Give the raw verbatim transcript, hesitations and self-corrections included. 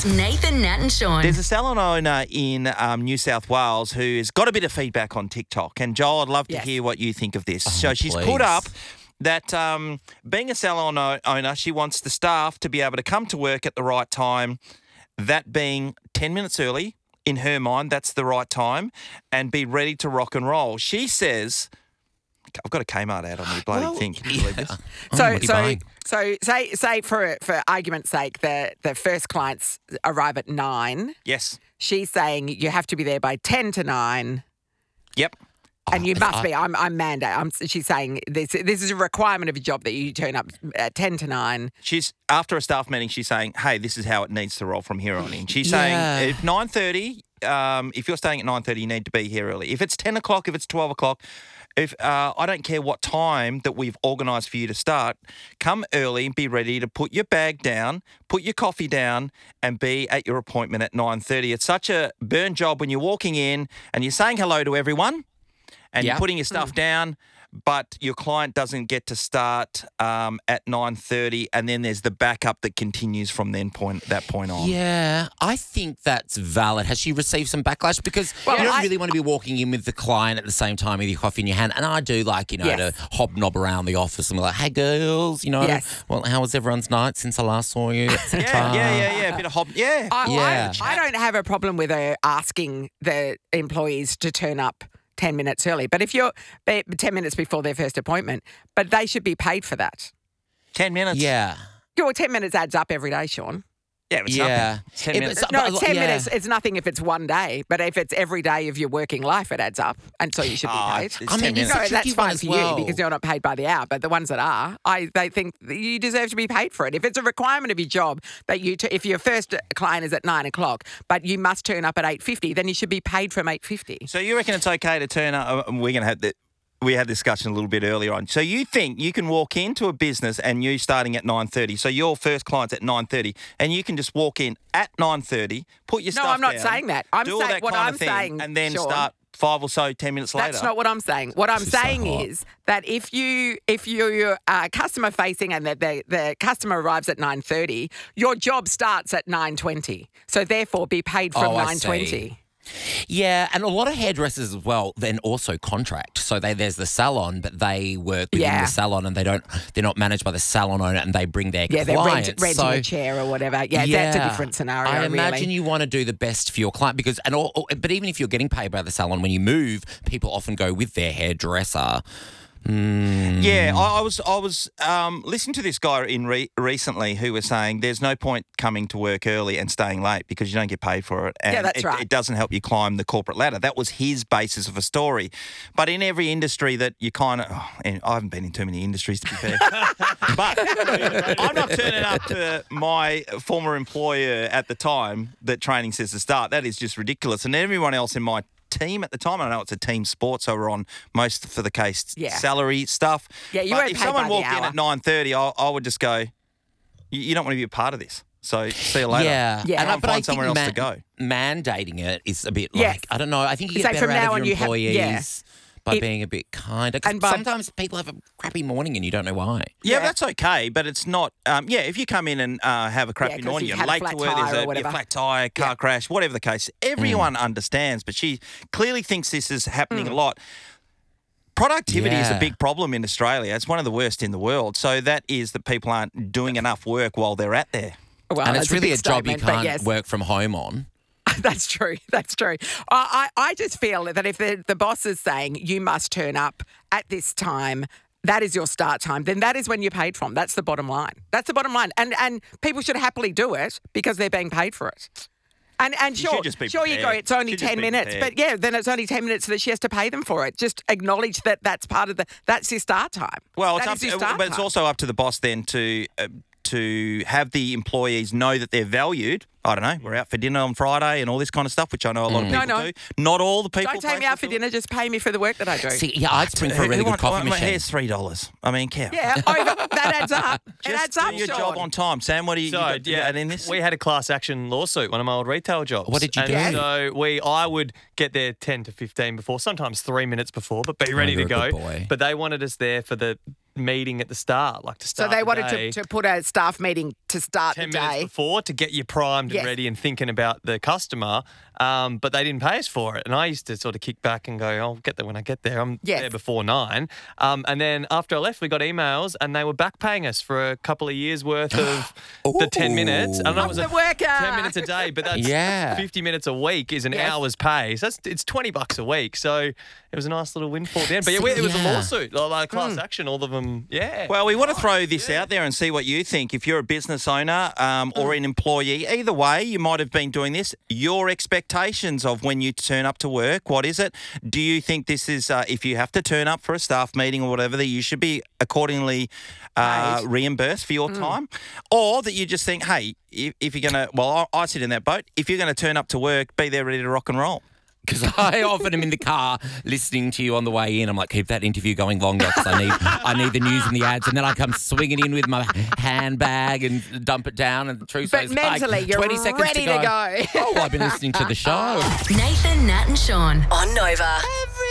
It's Nathan, Nat and Sean. There's a salon owner in um, New South Wales who's got a bit of feedback on TikTok. And Joel, I'd love to Yes. hear what you think of this. Oh, so she's please. put up that um, being a salon o- owner, she wants the staff to be able to come to work at the right time, that being ten minutes early. In her mind, that's the right time, and be ready to rock and roll. She says, I've got a Kmart ad on me bloody Well, thing. Can you believe this? Oh, So, what are you so, buying? so, say, say for for argument's sake, the the first clients arrive at nine. Yes. She's saying you have to be there by ten to nine, Yep. and you if must I- be. I'm I'm mandate. I'm. She's saying this this is a requirement of your job that you turn up at ten to nine. She's after a staff meeting. She's saying, "Hey, this is how it needs to roll from here on in." She's Yeah. saying, "If nine thirty, um, if you're staying at nine thirty, you need to be here early. If it's ten o'clock, if it's twelve o'clock, if uh, I don't care what time that we've organised for you to start, come early and be ready to put your bag down, put your coffee down, and be at your appointment at nine thirty. It's such a burn job when you're walking in and you're saying hello to everyone." And Yeah. you're putting your stuff down, but your client doesn't get to start um, at nine thirty, and then there's the backup that continues from then point that point on. Yeah, I think that's valid. Has she received some backlash? Because Well, you don't I- really want to be walking in with the client at the same time with your coffee in your hand. And I do like, you know, Yes. to hobnob around the office and be like, hey, girls, you know, Yes. well, how was everyone's night since I last saw you, et cetera? Yeah, yeah, yeah, yeah. A bit of hob. Yeah. I, Yeah. I, I don't have a problem with her asking the employees to turn up ten minutes early, but if you're be- ten minutes before their first appointment, but they should be paid for that. Ten minutes. Yeah. Your ten minutes adds up every day, Sean. Yeah, it's Yeah. nothing. It's ten Yeah, but minutes. so- No, but, it's ten yeah. minutes. It's nothing if it's one day, but if it's every day of your working life, it adds up, and so you should be Oh, paid. it's- it's I mean, ten it's minutes. a No, tricky that's one fine as for well. you because you're not paid by the hour. But the ones that are, I they think that you deserve to be paid for it. If it's a requirement of your job that you, t- if your first client is at nine o'clock, but you must turn up at eight fifty, then you should be paid from eight fifty. So you reckon it's okay to turn up? uh, We're going to have the. We had this discussion a little bit earlier on. So you think you can walk into a business and you starting at nine thirty. So your first client's at nine thirty, and you can just walk in at nine thirty, put your No, stuff I'm not down, saying that. I'm do all saying- that what kind I'm of thing, saying, and then Sean, start five or so, ten minutes later. That's not what I'm saying. What I'm This is so saying hot. is that if you if you're uh, customer facing and the, the the customer arrives at nine thirty, your job starts at nine twenty. So therefore, be paid from Oh, I nine twenty. see. Yeah, and a lot of hairdressers as well then also contract. So they, there's the salon, but they work within Yeah. the salon and they don't they're not managed by the salon owner and they bring their Yeah, they're clients. rent, renting so, a chair or whatever. Yeah, that's a different scenario. I imagine really. you want to do the best for your client because and all, all- but even if you're getting paid by the salon when you move, people often go with their hairdresser. Yeah, I, I was I was um, listening to this guy in re- recently who was saying there's no point coming to work early and staying late because you don't get paid for it, and Yeah, that's it, right. it doesn't help you climb the corporate ladder. That was his basis of a story. But in every industry that you kind of, oh, and I haven't been in too many industries to be fair, but I'm not turning up to my former employer at the time that training says to start. That is just ridiculous, and everyone else in my team at the time. I know it's a team sport, so we're on most for the case Yeah. salary stuff. Yeah, you but weren't if paid someone by the walked in hour. at nine thirty, I, I would just go, you, you don't want to be a part of this. So see you later. Yeah, Yeah. and Go I, and but I find somewhere else think to go. mandating it is a bit Yes. like I don't know. I think you So get from better now out on of you your have- employees yeah. by It- being a bit kinder. 'Cause And by- sometimes people have a crappy morning and you don't know why. Yeah, Yeah. that's okay, but it's not. Um, yeah, if you come in and uh, have a crappy 'cause morning, you've you're had a late flat to work, tyre there's or a, a whatever. flat tire, car Yeah. crash, whatever the case. Everyone understands, but she clearly thinks this is happening a lot. Productivity is a Yeah. big problem in Australia. It's one of the worst in the world. So that is that people aren't doing enough work while they're at there. Well, and that's it's really big a job you statement, but can't yes. work from home on. That's true. That's true. I, I I just feel that if the, the boss is saying you must turn up at this time, that is your start time, then that is when you're paid from. That's the bottom line. That's the bottom line. And and people should happily do it because they're being paid for it. And and You sure, should just be sure you go, prepared. it's only Should just ten be minutes. prepared. But yeah, then it's only ten minutes that she has to pay them for it. Just acknowledge that that's part of the, that's your start time. Well, it's That up is your to, start but it's time. also up to the boss then to uh, to have the employees know that they're valued. I don't know. We're out for dinner on Friday and all this kind of stuff, which I know a lot of No, people no. do. Not all the people. Don't take me out for places do it. dinner, just pay me for the work that I do. See, yeah, I'd spring for a Who really good want- coffee my machine. hair's three dollars. I mean, Kev. Yeah, over, that adds up. It Just adds up, do your Sean. job on time. Sam, what do you, So, you got, you yeah, got in this? we had a class action lawsuit, one of my old retail jobs. What did you and do? So we, I would get there ten to fifteen before, sometimes three minutes before, but be ready you're to a good go. boy. But they wanted us there for the meeting at the start, like to So start they the wanted day. to, to put a staff meeting to start ten the minutes day. before to get you primed Yes. and ready and thinking about the customer, um, but they didn't pay us for it. And I used to sort of kick back and go, I'll get there when I get there. I'm Yes. there before nine. Um, and then after I left, we got emails and they were back paying us for a couple of years worth of the ten minutes. I don't know, it was I'm a the worker. ten minutes a day, but that's Yeah. fifty minutes a week is an Yes. hour's pay. So that's, it's twenty bucks a week. So it was a nice little windfall at the end. But yeah, it was a Yeah. lawsuit, like Hmm. class action, all of them. Yeah. Well, we want to throw this out there and see what you think. If you're a business owner um, or an employee, either way, you might have been doing this. Your expectations of when you turn up to work, what is it? Do you think this is, uh, if you have to turn up for a staff meeting or whatever, that you should be accordingly uh, Paid. reimbursed for your time? Or that you just think, hey, if, if you're going to, well, I, I sit in that boat. If you're going to turn up to work, be there ready to rock and roll. Because I often am in the car listening to you on the way in. I'm like, keep that interview going longer because I need, I need the news and the ads. And then I come swinging in with my handbag and dump it down. And the truth But is, mentally, like, you're twenty seconds ready to to go. go. Oh, I've been listening to the show. Nathan, Nat and Sean on Nova. Every